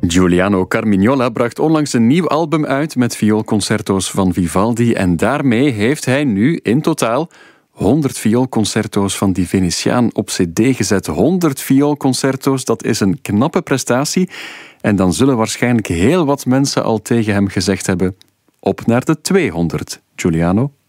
Giuliano Carmignola bracht onlangs een nieuw album uit met vioolconcerto's van Vivaldi en daarmee heeft hij nu in totaal 100 vioolconcerto's van die Venetiaan op cd gezet. 100 vioolconcerto's, dat is een knappe prestatie. En dan zullen waarschijnlijk heel wat mensen al tegen hem gezegd hebben: op naar de 200, Giuliano.